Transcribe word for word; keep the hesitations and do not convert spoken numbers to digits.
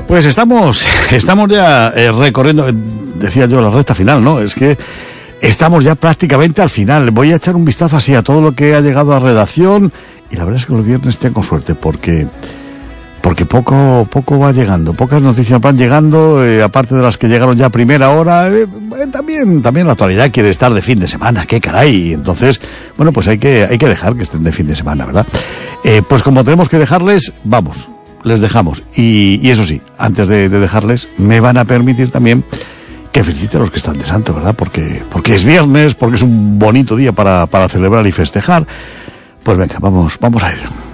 Pues estamos, estamos ya eh, recorriendo, decía yo, la recta final, ¿no? Es que estamos ya prácticamente al final. Voy a echar un vistazo así a todo lo que ha llegado a redacción y la verdad es que los viernes tengo suerte porque porque poco poco va llegando, pocas noticias van llegando, eh, aparte de las que llegaron ya a primera hora, eh, eh, también también la actualidad quiere estar de fin de semana, qué caray. Entonces, bueno, pues hay que hay que dejar que estén de fin de semana, ¿verdad? Eh, pues como tenemos que dejarles, vamos, les dejamos. Y, y eso sí, antes de, de dejarles, me van a permitir también que felicite a los que están de santo, ¿verdad? Porque, porque es viernes, porque es un bonito día para, para celebrar y festejar. Pues venga, vamos, vamos a ello.